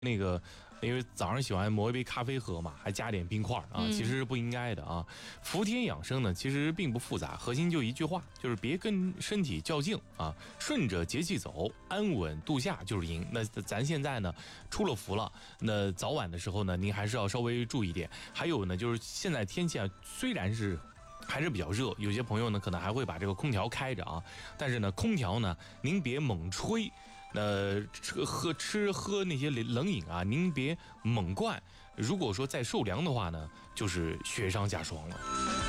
那个，因为早上喜欢磨一杯咖啡喝嘛，还加点冰块啊，其实是不应该的啊。伏天养生呢，其实并不复杂，核心就一句话，就是别跟身体较劲啊，顺着节气走，安稳度夏就是赢。那咱现在呢出了伏了，那早晚的时候呢，您还是要稍微注意点。还有呢，就是现在天气啊，虽然是还是比较热，有些朋友呢可能还会把这个空调开着啊，但是呢，空调呢您别猛吹。喝那些冷饮啊，您别猛灌。如果说再受凉的话呢，就是雪上加霜了。